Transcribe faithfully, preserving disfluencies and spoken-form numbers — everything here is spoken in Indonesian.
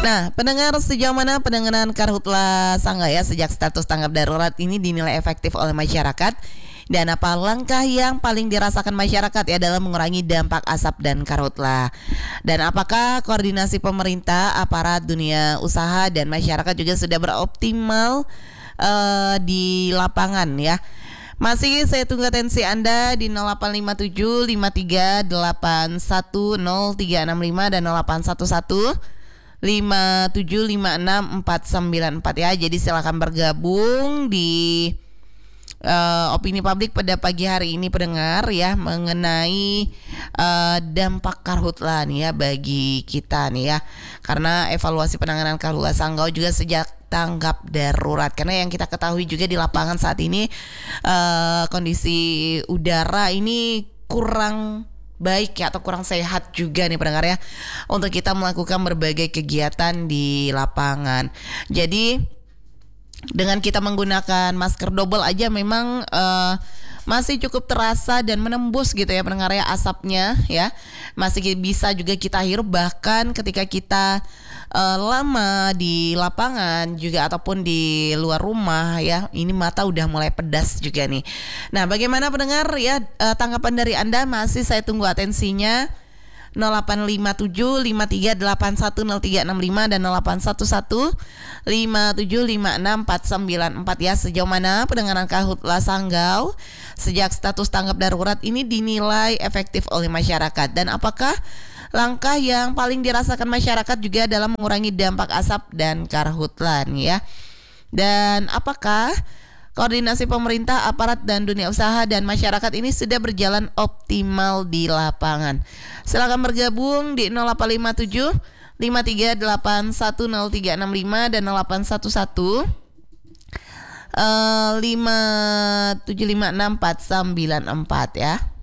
Nah, pendengar, sejauh mana penanganan karhutla sangga ya sejak status tanggap darurat ini dinilai efektif oleh masyarakat? Dan apa langkah yang paling dirasakan masyarakat ya dalam mengurangi dampak asap dan karhutla? Dan apakah koordinasi pemerintah, aparat, dunia usaha, dan masyarakat juga sudah beroptimal uh, di lapangan ya? Masih saya tunggu atensi Anda di nol delapan lima tujuh lima tiga delapan satu nol tiga enam lima dan nol delapan satu satu lima tujuh lima enam empat sembilan empat ya. Jadi silakan bergabung di uh, opini publik pada pagi hari ini pendengar ya mengenai uh, dampak karhutla nih ya bagi kita nih ya. Karena evaluasi penanganan karhutla Sanggau juga sejak tanggap darurat, karena yang kita ketahui juga di lapangan saat ini uh, kondisi udara ini kurang baik ya atau kurang sehat juga nih pendengar ya untuk kita melakukan berbagai kegiatan di lapangan. Jadi dengan kita menggunakan masker double aja memang uh, masih cukup terasa dan menembus gitu ya pendengar ya asapnya ya. Masih bisa juga kita hirup bahkan ketika kita uh, lama di lapangan juga ataupun di luar rumah ya. Ini mata udah mulai pedas juga nih. Nah, bagaimana pendengar ya uh, tanggapan dari Anda? Masih saya tunggu atensinya. nol delapan lima tujuh lima tiga delapan satu nol tiga enam lima dan nol delapan satu satu lima tujuh lima enam empat sembilan empat ya. Sejauh mana penanganan karhutla Sanggau sejak status tanggap darurat ini dinilai efektif oleh masyarakat, dan apakah langkah yang paling dirasakan masyarakat juga dalam mengurangi dampak asap dan karhutla nih ya. Dan apakah koordinasi pemerintah, aparat, dan dunia usaha dan masyarakat ini sudah berjalan optimal di lapangan? Silakan bergabung di nol delapan lima tujuh lima tiga delapan satu nol tiga enam lima dan nol delapan satu satu lima tujuh lima enam empat sembilan empat ya.